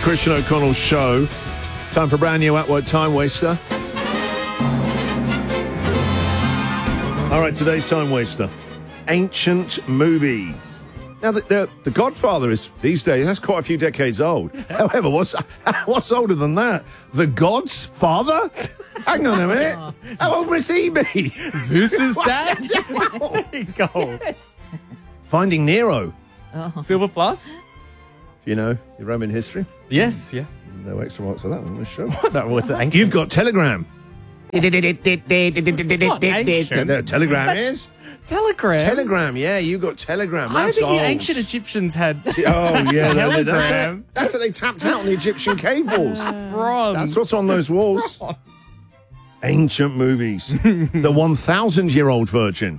Christian O'Connell Show. Time for a brand new At Work Time Waster. All right, today's Time Waster. Ancient movies. Now, the Godfather is, these days, that's quite a few decades old. However, what's older than that? The God's father? Hang on a minute. How old must he be? Zeus's dad? Gold. Yes. Finding Nero. Silver plus? You know, your Roman history. Yes. No extra marks for that one. Let's show. No, what's it? Ancient? You've got Telegram. ancient. No, Telegram is. Telegram? Telegram, yeah, you got Telegram. I don't That's think old. the ancient Egyptians had Oh, yeah, Telegram. that's what they tapped out on the Egyptian cave walls. bronze. That's what's on those walls. Ancient movies. The 1,000-year-old virgin.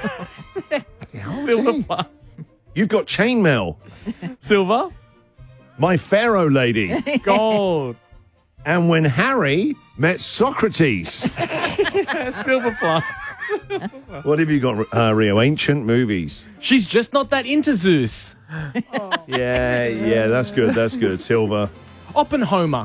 Silver plus. You've got Chainmail. Silver? My Pharaoh Lady. Gold. And When Harry Met Socrates. Silver plus. What have you got, Rio? Ancient movies. She's just not that into Zeus. Yeah, that's good. Silver. Oppenheimer.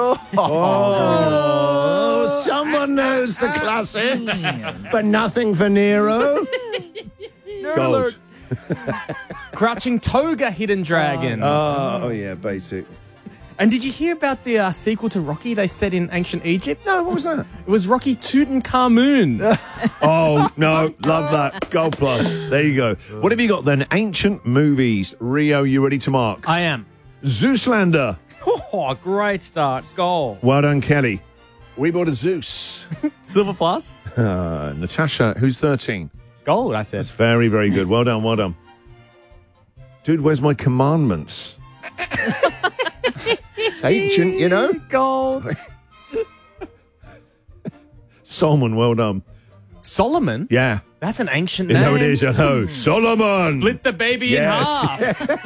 Oh, someone knows the classics, but nothing for Nero. Gold. Crouching Toga, Hidden Dragon. Oh, yeah, basic. And did you hear about the sequel to Rocky they set in ancient Egypt? No, what was that? It was Rocky Tutankhamun. Oh, no, love that. Gold plus. There you go. What have you got then? Ancient movies. Rio, you ready to mark? I am. Zeuslander. Oh, great start. Goal. Well done, Kelly. We bought a Zeus. Silver plus. Natasha, who's 13? Gold, I said. That's very, very good. Well done. Dude, where's my commandments? It's ancient, you know? Gold. Sorry. Solomon, well done. Solomon? Yeah. That's an ancient name. No, it is, I know. Solomon! Split the baby in half.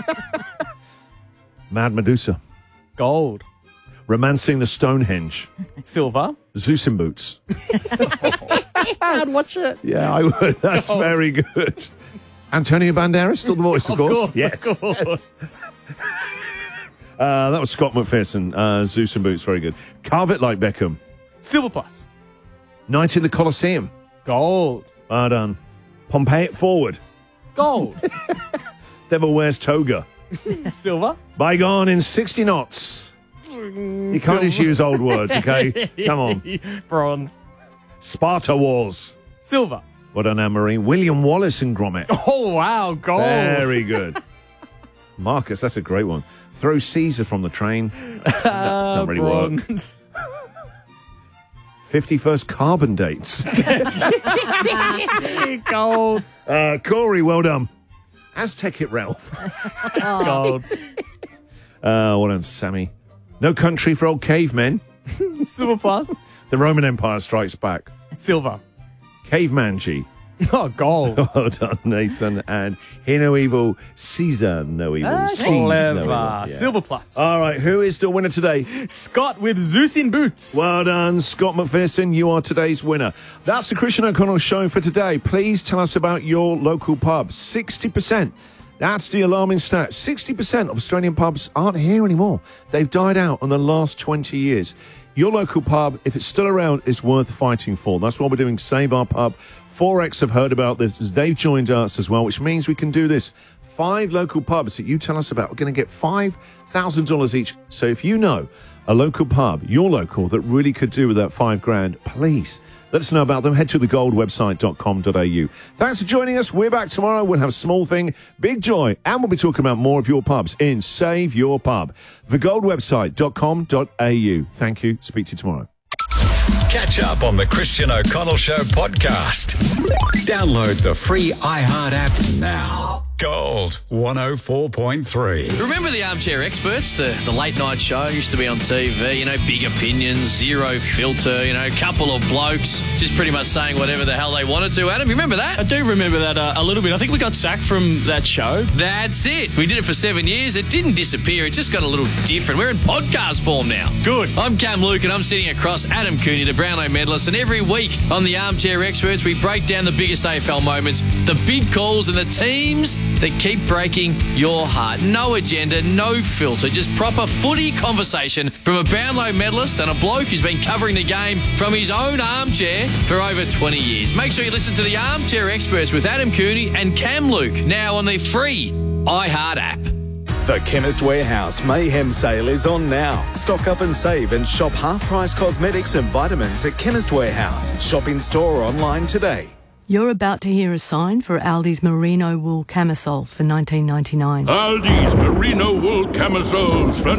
Mad Medusa. Gold. Romancing the Stonehenge. Silver. Zeus in Boots. I'd watch it. Yeah, I would. That's very good. Antonio Banderas, still the voice, of course. Yes. Of course. That was Scott McPherson. Zeus in Boots, very good. Carve It Like Beckham. Silver plus. Night in the Colosseum. Gold. Well done. Pompey It Forward. Gold. Devil Wears Toga. Silver. Bygone in 60 knots. You can't just use old words, okay? Come on. Bronze. Sparta Wars. Silver. Well done, Anne-Marie. William Wallace in Gromit. Oh, wow. Gold. Very good. Marcus, that's a great one. Throw Caesar from the train. Don't really work. Bronze. 51st carbon dates. Gold. Corey, well done. Aztec It Ralph. Gold. Well done, Sammy. No Country for Old Cavemen. Silver plus. The Roman Empire Strikes Back. Silver. Cavemanji. Oh, gold. Well done, Nathan. And Hear No Evil, Caesar No Evil. Sees No Clever. Evil. Yeah. Silver plus. All right, who is the winner today? Scott with Zeus in Boots. Well done, Scott McPherson. You are today's winner. That's the Christian O'Connell Show for today. Please tell us about your local pub. 60%. That's the alarming stat. 60% of Australian pubs aren't here anymore. They've died out in the last 20 years. Your local pub, if it's still around, is worth fighting for. That's why we're doing Save Our Pub. 4X have heard about this. They've joined us as well, which means we can do this. 5 local pubs that you tell us about. We're going to get $5,000 each. So if you know a local pub, your local, that really could do with that $5,000, please let us know about them. Head to thegoldwebsite.com.au. Thanks for joining us. We're back tomorrow. We'll have a small thing, big joy, and we'll be talking about more of your pubs in Save Your Pub. Thegoldwebsite.com.au. Thank you. Speak to you tomorrow. Catch up on the Christian O'Connell Show podcast. Download the free iHeart app now. Gold 104.3. Remember the Armchair Experts, the late night show used to be on TV, you know, big opinions, zero filter, you know, couple of blokes just pretty much saying whatever the hell they wanted to. Adam, you remember that? I do remember that a little bit. I think we got sacked from that show. That's it. We did it for 7 years. It didn't disappear. It just got a little different. We're in podcast form now. Good. I'm Cam Luke and I'm sitting across Adam Cooney, the Brownlow medalist, and every week on the Armchair Experts, we break down the biggest AFL moments, the big calls and the teams that keep breaking your heart. No agenda, no filter, just proper footy conversation from a Brownlow medalist and a bloke who's been covering the game from his own armchair for over 20 years. Make sure you listen to the Armchair Experts with Adam Cooney and Cam Luke, now on the free iHeart app. The Chemist Warehouse Mayhem Sale is on now. Stock up and save and shop half-price cosmetics and vitamins at Chemist Warehouse. Shop in store or online today. You're about to hear a sign for Aldi's merino wool camisoles for $19.99. Aldi's merino wool camisoles for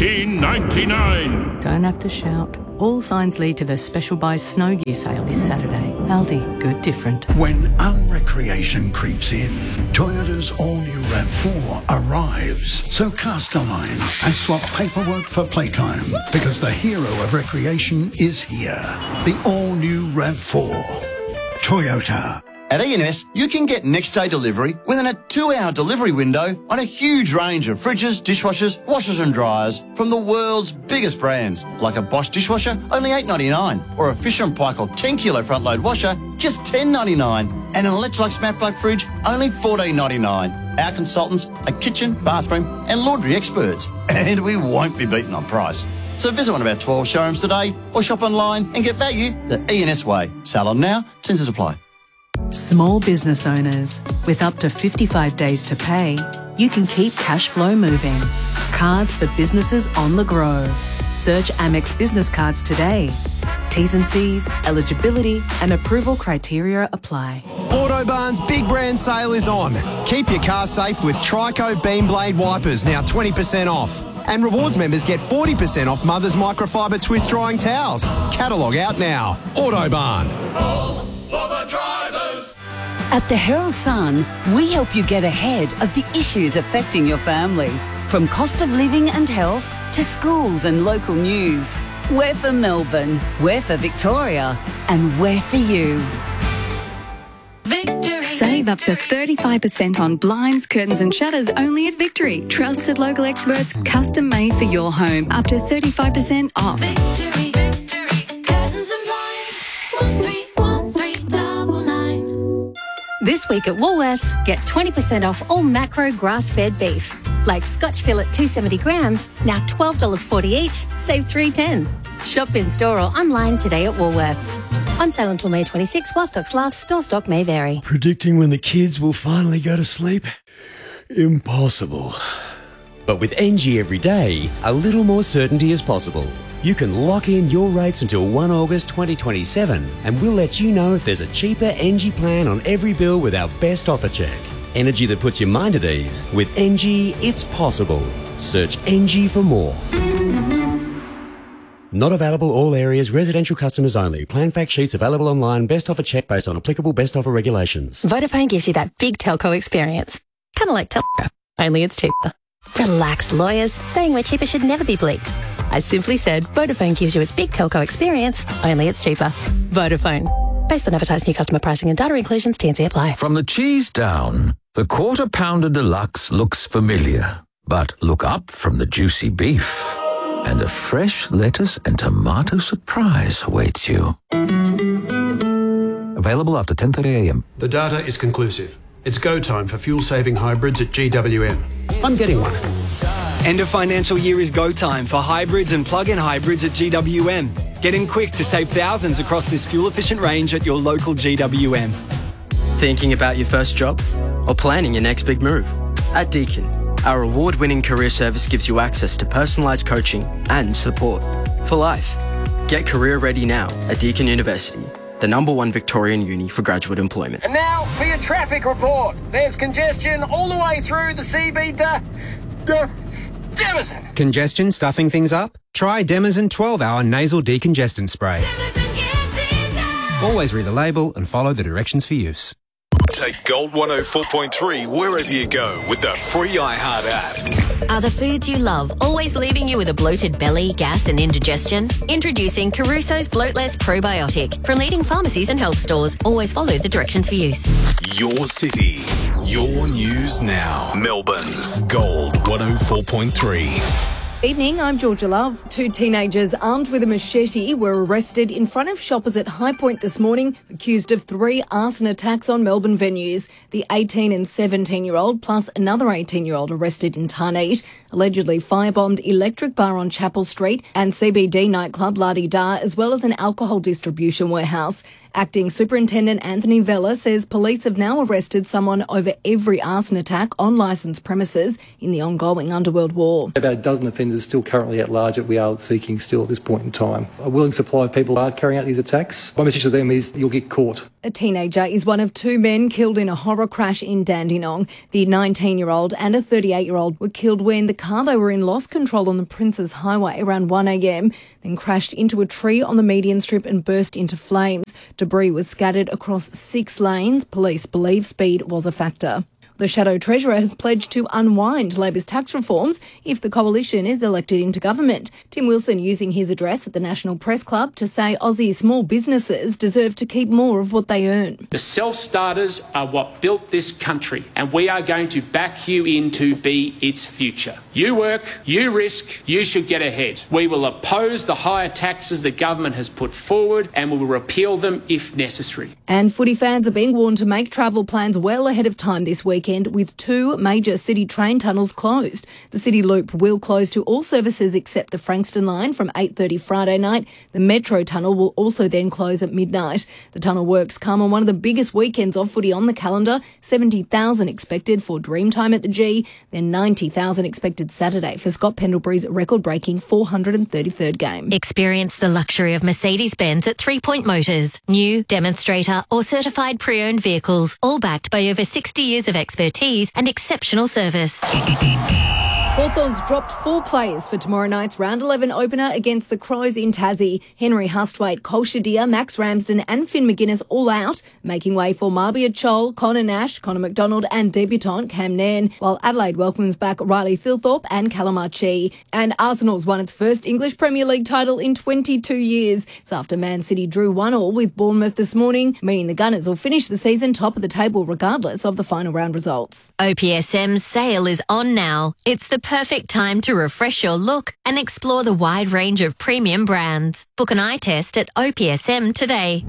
$19.99. Don't have to shout. All signs lead to the Special Buys Snow Gear sale this Saturday. Aldi, good different. When unrecreation creeps in, Toyota's all-new RAV4 arrives. So cast a line and swap paperwork for playtime, because the hero of recreation is here. The all-new RAV4. Toyota. At E&S, you can get next-day delivery within a 2-hour delivery window on a huge range of fridges, dishwashers, washers and dryers from the world's biggest brands, like a Bosch dishwasher, only $8.99, or a Fisher & Paykel 10-kilo front-load washer, just $10.99, and an Electrolux Matte Black fridge, only $14.99. Our consultants are kitchen, bathroom and laundry experts, and we won't be beaten on price. So visit one of our 12 showrooms today or shop online and get value the E&S way. Sale on now, terms apply. Small business owners, with up to 55 days to pay, you can keep cash flow moving. Cards for businesses on the go. Search Amex Business Cards today. T's and C's, eligibility and approval criteria apply. Autobarn's big brand sale is on. Keep your car safe with Trico Beam Blade wipers, now 20% off. And rewards members get 40% off Mother's microfiber twist drying towels. Catalogue out now. Autobarn. All for the drivers. At the Herald Sun, we help you get ahead of the issues affecting your family. From cost of living and health to schools and local news. We're for Melbourne, we're for Victoria, and we're for you. Victory. Save up to 35% on blinds, curtains and shutters only at Victory. Trusted local experts, custom made for your home. Up to 35% off. Victory, Victory, curtains and blinds, 131399. This week at Woolworths, get 20% off all macro grass-fed beef. Like Scotch fillet 270 grams, now $12.40 each, save $3.10. Shop in store or online today at Woolworths. On sale until May 26, while stocks last. Store stock may vary. Predicting when the kids will finally go to sleep? Impossible. But with NG every day, a little more certainty is possible. You can lock in your rates until 1 August 2027, and we'll let you know if there's a cheaper NG plan on every bill with our best offer check. Energy that puts your mind at ease. With NG, it's possible. Search NG for more. Not available all areas, residential customers only. Plan fact sheets available online. Best offer check based on applicable best offer regulations. Vodafone gives you that big telco experience. Kind of like telco, only it's cheaper. Relax, lawyers. Saying we're cheaper should never be bleeped. I simply said Vodafone gives you its big telco experience, only it's cheaper. Vodafone. Based on advertised new customer pricing and data inclusions, T&C apply. From the cheese down, the Quarter Pounder Deluxe looks familiar. But look up from the juicy beef, and a fresh lettuce and tomato surprise awaits you. Available after 10:30 a.m. The data is conclusive. It's go time for fuel-saving hybrids at GWM. I'm getting one. End of financial year is go time for hybrids and plug-in hybrids at GWM. Get in quick to save thousands across this fuel-efficient range at your local GWM. Thinking about your first job? Or planning your next big move? At Deakin, our award-winning career service gives you access to personalised coaching and support for life. Get career ready now at Deakin University, the #1 Victorian uni for graduate employment. And now for your traffic report. There's congestion all the way through the CB to Demison. Congestion stuffing things up? Try Demison 12-hour nasal decongestant spray. Always read the label and follow the directions for use. Take Gold 104.3 wherever you go with the free iHeart app. Are the foods you love always leaving you with a bloated belly, gas and indigestion? Introducing Caruso's Bloatless Probiotic from leading pharmacies and health stores. Always follow the directions for use. Your city, your news now. Melbourne's Gold 104.3. Evening, I'm Georgia Love. 2 teenagers armed with a machete were arrested in front of shoppers at High Point this morning, accused of 3 arson attacks on Melbourne venues. The 18 and 17-year-old plus another 18-year-old arrested in Tarneit allegedly firebombed Electric Bar on Chapel Street and CBD nightclub La Di Da, as well as an alcohol distribution warehouse. Acting Superintendent Anthony Vella says police have now arrested someone over every arson attack on licensed premises in the ongoing underworld war. About a dozen offenders still currently at large that we are seeking still at this point in time. A willing supply of people are carrying out these attacks. My message to them is you'll get caught. A teenager is one of 2 men killed in a horror crash in Dandenong. The 19-year-old and a 38-year-old were killed when the car they were in lost control on the Princes Highway around 1 a.m, then crashed into a tree on the median strip and burst into flames. Debris was scattered across 6 lanes. Police believe speed was a factor. The Shadow Treasurer has pledged to unwind Labor's tax reforms if the coalition is elected into government. Tim Wilson using his address at the National Press Club to say Aussie small businesses deserve to keep more of what they earn. The self-starters are what built this country, and we are going to back you in to be its future. You work, you risk, you should get ahead. We will oppose the higher taxes the government has put forward and we will repeal them if necessary. And footy fans are being warned to make travel plans well ahead of time this weekend, with 2 major city train tunnels closed. The City Loop will close to all services except the Frankston line from 8:30 Friday night. The Metro tunnel will also then close at midnight. The tunnel works come on one of the biggest weekends of footy on the calendar. 70,000 expected for Dreamtime at the G, then 90,000 expected Saturday for Scott Pendlebury's record-breaking 433rd game. Experience the luxury of Mercedes-Benz at 3 Point Motors. New, demonstrator or certified pre-owned vehicles, all backed by over 60 years of expertise and exceptional service. Hawthorns dropped 4 players for tomorrow night's round 11 opener against the Crows in Tassie. Henry Hustwaite, Cole Shadir, Max Ramsden and Finn McGuinness all out, making way for Marbia Chol, Connor Nash, Connor McDonald and debutant Cam Nairn, while Adelaide welcomes back Riley Thilthorpe and Callum Archie. And Arsenal's won its first English Premier League title in 22 years. It's after Man City drew 1-1 with Bournemouth this morning, meaning the Gunners will finish the season top of the table regardless of the final round results. OPSM's sale is on now. It's the perfect time to refresh your look and explore the wide range of premium brands. Book an eye test at OPSM today.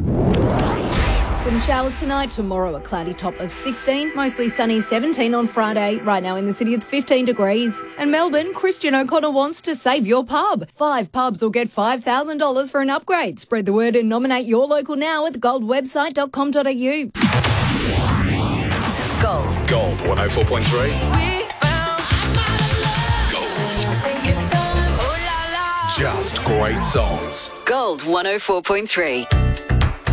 Some showers tonight, tomorrow a cloudy top of 16, mostly sunny 17 on Friday. Right now in the city it's 15 degrees. And Melbourne, Christian O'Connor wants to save your pub. 5 pubs will get $5,000 for an upgrade. Spread the word and nominate your local now at goldwebsite.com.au. Gold 104.3. Just great songs. Gold 104.3.